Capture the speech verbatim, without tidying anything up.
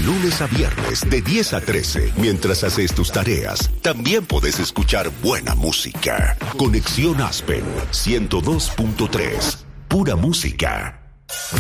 lunes a viernes de diez a trece, mientras haces tus tareas, también podés escuchar buena música. Conexión Aspen ciento dos punto tres. Pura música.